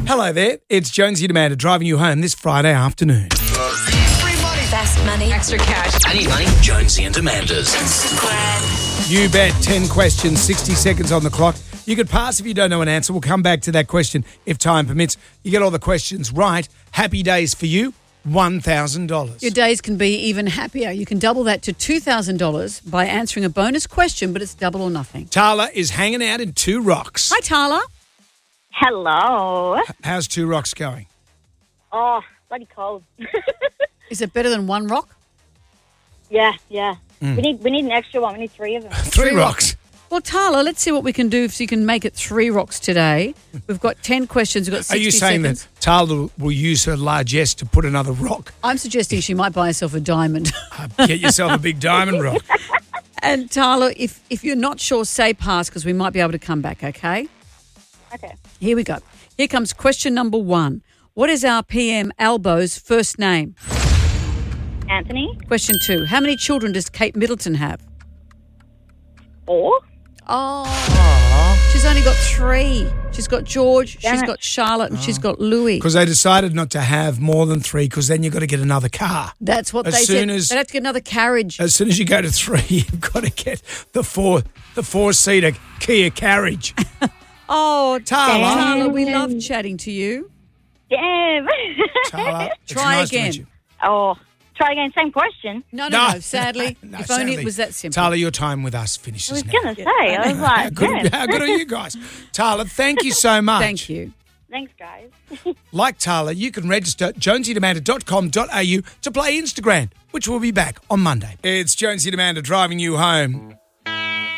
Hello there, it's Jonesy and Amanda driving you home this Friday afternoon. Free money. Fast money. Extra cash. I need money. Jonesy and Amanda's. You bet, 10 questions, 60 seconds on the clock. You could pass if you don't know an answer. We'll come back to that question if time permits. You get all the questions right. Happy days for you, $1,000. Your days can be even happier. You can double that to $2,000 by answering a bonus question, but it's double or nothing. Tala is hanging out in Two Rocks. Hi, Tala. Hello. How's Two Rocks going? Oh, bloody cold. Is it better than one rock? Yeah. We need an extra one. We need 3 of them. Three rocks. Well, Tala, let's see what we can do so you can make it 3 rocks today. We've got 10 questions. We've got 60 Are you saying seconds. that Tala will use her largesse to put another rock? I'm suggesting she might buy herself a diamond. Get yourself a big diamond rock. And Tala, if you're not sure, say pass because we might be able to come back, okay? Okay. Here we go. Here comes question number 1. What is our PM Albo's first name? Anthony. Question 2. How many children does Kate Middleton have? 4. Oh. She's only got 3. She's got George, Damn she's it. got Charlotte, and she's got Louis. Because they decided not to have more than 3 because then you've got to get another car. That's what As they soon said. as- They'd have to get another carriage. As soon as you go to 3, you've got to get the 4-seater Kia carriage. Oh, Tala. Tala, we love chatting to you. Damn. Tala, it's Try nice to again. meet you. Oh, try again. Same question. No, No, sadly. If only sadly. it was that simple. Tala, your time with us I finishes was now. going to say. I was How like, good, damn. how good are you guys? Tala, thank you so much. Thank you. Thanks, guys. Like Tala, you can register at jonesyandamanda.com.au to play Instagram, which will be back on Monday. It's Jonesy and Amanda driving you home.